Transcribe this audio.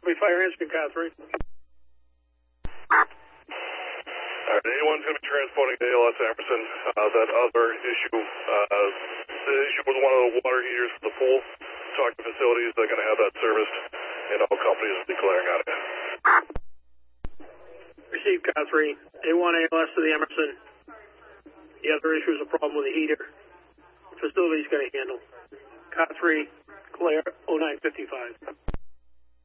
Fire answering, car 3. Alright, anyone's going to be transporting to ALS Emerson. That other issue, the issue was one of the water heaters for the pool. Talk to facilities, they're going to have that serviced, and all companies will be clearing out of it. Received, car 3. A1 ALS to the Emerson. The other issue is a problem with the heater. Facility's going to handle. Car 3, clear, 0955.